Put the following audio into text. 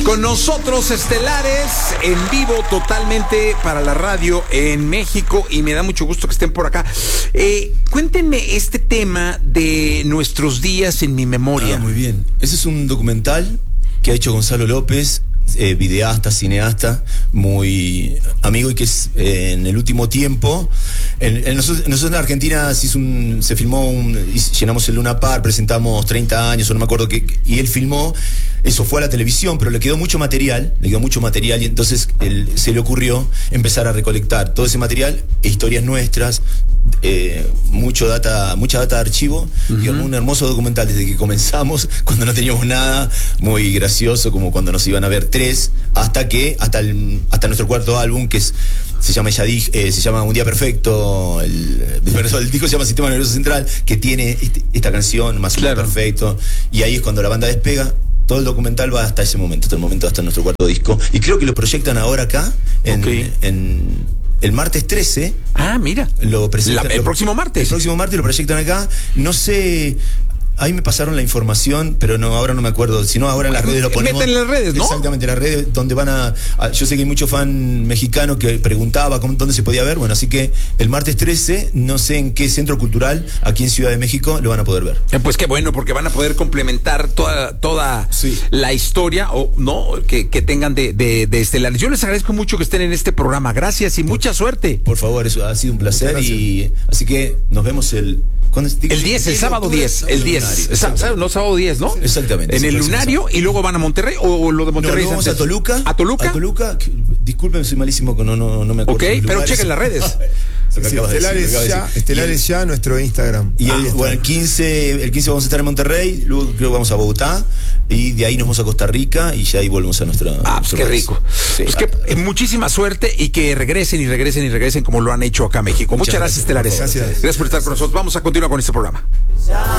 Con nosotros Estelares en vivo totalmente para la radio en México y me da mucho gusto que estén por acá. Cuéntenme este tema de Nuestros días en mi memoria. Muy bien. Ese es un documental que ha hecho Gonzalo López, videasta, cineasta, muy amigo, y que es en el último tiempo. Nosotros en Argentina se filmó llenamos el Luna Park, presentamos 30 años, o no me acuerdo qué, y él filmó, eso fue a la televisión, pero le quedó mucho material, y entonces se le ocurrió empezar a recolectar todo ese material e historias nuestras, mucha data de archivo, y un hermoso documental desde que comenzamos, cuando no teníamos nada, muy gracioso, como cuando nos iban a ver 3, hasta nuestro cuarto álbum, que se llama Un Día Perfecto. El disco se llama Sistema Nervioso Central, que tiene esta canción, Más claro. Un Día Perfecto, y ahí es cuando la banda despega. Todo el documental va hasta ese momento, hasta nuestro cuarto disco, y creo que lo proyectan ahora acá en el martes 13. Ah, mira. El próximo martes. El próximo martes lo proyectan acá. No sé. Ahí me pasaron la información, pero ahora no me acuerdo. Si no, ahora en las redes lo ponemos. Meten en las redes, ¿no? Exactamente, en las redes donde yo sé que hay mucho fan mexicano que preguntaba dónde se podía ver. Bueno, así que el martes 13, no sé en qué centro cultural, aquí en Ciudad de México, lo van a poder ver. Pues qué bueno, porque van a poder complementar toda la historia que tengan de Estelares. Yo les agradezco mucho que estén en este programa. Gracias y mucha suerte. Por favor, eso ha sido un placer. Y así que nos vemos el 10, el sábado 10. El 10. Sábado 10, ¿no? Exactamente. En el Lunario, y luego van a Monterrey, o lo de Monterrey. No, vamos a Toluca. ¿A Toluca? A Toluca. Disculpen, soy malísimo, no me acuerdo. Ok, pero chequen las redes. Estelares ya, nuestro Instagram. Y el 15 vamos a estar en Monterrey, luego creo que vamos a Bogotá, y de ahí nos vamos a Costa Rica, y ya ahí volvemos a nuestra. Pues qué rico. Sí. Pues que muchísima suerte, y que regresen como lo han hecho acá a México. Muchas gracias, Estelares. Gracias Gracias por estar con nosotros. Vamos a continuar con este programa.